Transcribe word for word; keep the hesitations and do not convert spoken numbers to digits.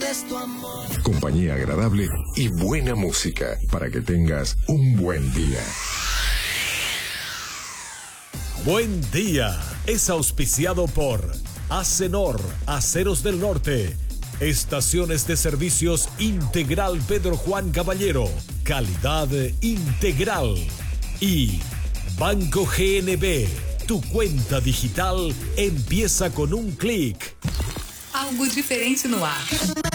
Compañía agradable y buena música para que tengas un buen día. Buen día es auspiciado por Acenor, Aceros del Norte, Estaciones de Servicios Integral Pedro Juan Caballero, calidad integral, y Banco G N B, tu cuenta digital empieza con un clic. Algo diferente no ar.